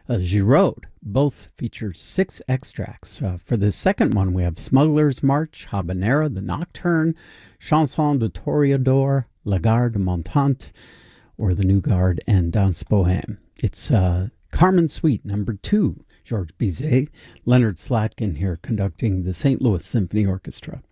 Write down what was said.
Giraud. Both feature 6 extracts. For the second one, we have Smuggler's March, Habanera, The Nocturne, Chanson de Toreador, La Garde Montante, or The New Guard, and Danse Bohème. It's Carmen Suite, number 2, Georges Bizet, Leonard Slatkin here conducting the St. Louis Symphony Orchestra.